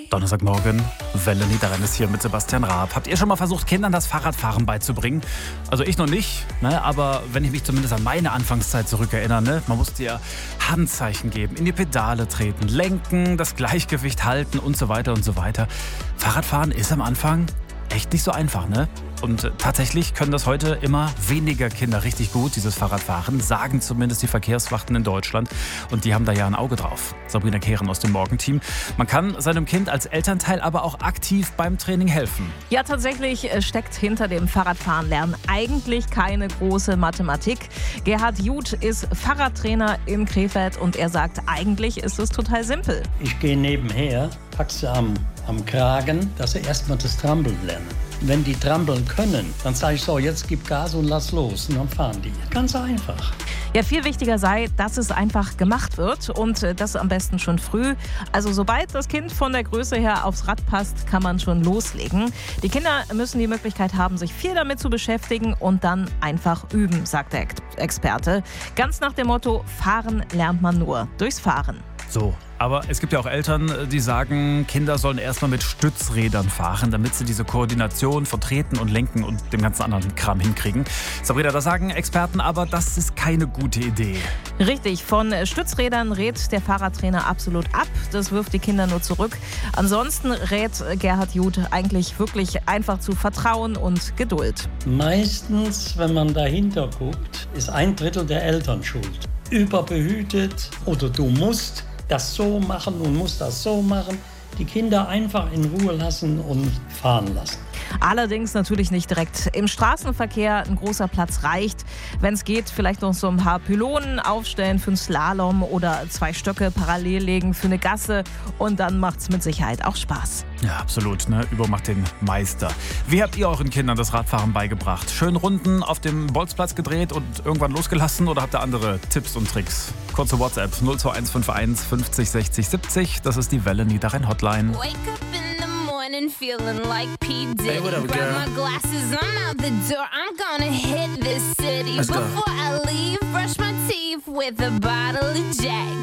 Donnerstagmorgen, Welle Niederrhein ist hier mit Sebastian Raab. Habt ihr schon mal versucht, Kindern das Fahrradfahren beizubringen? Also ich noch nicht, ne? Aber wenn ich mich zumindest an meine Anfangszeit zurückerinnere, ne? Man musste ja Handzeichen geben, in die Pedale treten, lenken, das Gleichgewicht halten und so weiter und so weiter. Fahrradfahren ist am Anfang echt nicht so einfach, ne? Und tatsächlich können das heute immer weniger Kinder richtig gut, dieses Fahrradfahren, sagen zumindest die Verkehrswachten in Deutschland. Und die haben da ja ein Auge drauf. Sabrina Kehren aus dem Morgenteam. Man kann seinem Kind als Elternteil aber auch aktiv beim Training helfen. Ja, tatsächlich steckt hinter dem Fahrradfahrenlernen eigentlich keine große Mathematik. Gerhard Juth ist Fahrradtrainer in Krefeld und er sagt, eigentlich ist es total simpel. Ich gehe nebenher, pack sie am Kragen, dass sie erstmal das Trampeln lernen. Wenn die trampeln können, dann sage ich so, jetzt gib Gas und lass los. Und dann fahren die. Ganz einfach. Ja, viel wichtiger sei, dass es einfach gemacht wird und das am besten schon früh. Also sobald das Kind von der Größe her aufs Rad passt, kann man schon loslegen. Die Kinder müssen die Möglichkeit haben, sich viel damit zu beschäftigen und dann einfach üben, sagt der Experte. Ganz nach dem Motto, fahren lernt man nur durchs Fahren. So, aber es gibt ja auch Eltern, die sagen, Kinder sollen erstmal mit Stützrädern fahren, damit sie diese Koordination von Treten und Lenken und dem ganzen anderen Kram hinkriegen. Sabrina, da sagen Experten aber, das ist keine gute Idee. Richtig, von Stützrädern rät der Fahrradtrainer absolut ab. Das wirft die Kinder nur zurück. Ansonsten rät Gerhard Juth eigentlich wirklich einfach zu Vertrauen und Geduld. Meistens, wenn man dahinter guckt, ist 1/3 der Eltern schuld. Überbehütet oder du musst das so machen und musst das so machen. Die Kinder einfach in Ruhe lassen und fahren lassen. Allerdings natürlich nicht direkt im Straßenverkehr. Ein großer Platz reicht. Wenn es geht, vielleicht noch so ein paar Pylonen aufstellen für einen Slalom oder 2 Stöcke parallel legen für eine Gasse. Und dann macht es mit Sicherheit auch Spaß. Ja, absolut, ne? Übung macht den Meister. Wie habt ihr euren Kindern das Radfahren beigebracht? Schön Runden auf dem Bolzplatz gedreht und irgendwann losgelassen oder habt ihr andere Tipps und Tricks? Kurze WhatsApp 02151 50 60 70. Das ist die Welle Niederrhein Hotline. Wake up in the morning feeling like P. Diddy. Hey, what up, girl? Grab my glasses, I'm out the door. I'm gonna hit this city. Let's go. Before I leave, brush my teeth with a bottle of Jack.